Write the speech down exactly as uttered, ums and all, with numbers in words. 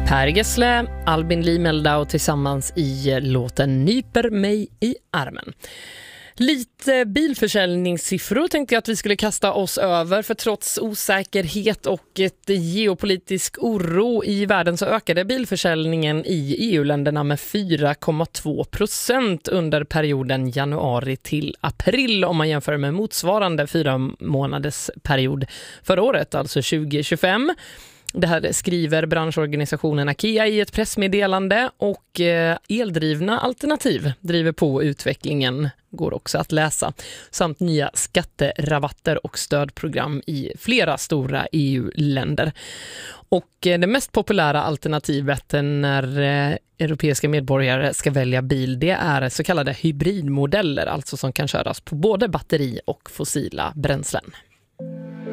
Per Gessle, Albin Lee Meldau tillsammans i låten Nyper mig i armen. Lite bilförsäljningssiffror tänkte jag att vi skulle kasta oss över, för trots osäkerhet och ett geopolitisk oro i världen så ökade bilförsäljningen i E U-länderna med fyra komma två procent under perioden januari till april om man jämför med motsvarande fyra månaders period förra året, alltså tjugo tjugofem. Det här skriver branschorganisationen Akea i ett pressmeddelande, och eldrivna alternativ driver på utvecklingen, går också att läsa, samt nya skatterabatter och stödprogram i flera stora E U-länder. Och det mest populära alternativet när europeiska medborgare ska välja bil, det är så kallade hybridmodeller, alltså som kan köras på både batteri och fossila bränslen.